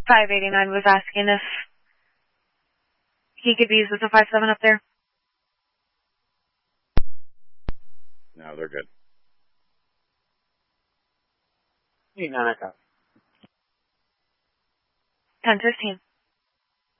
589 was asking if he could be used with the 57 up there. No, they're good. 89, 1015.